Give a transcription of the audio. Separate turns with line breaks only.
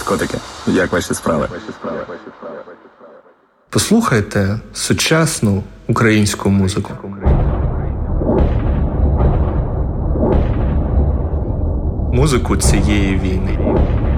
Котики, як ваші справи?
Послухайте сучасну українську музику. Музику цієї війни.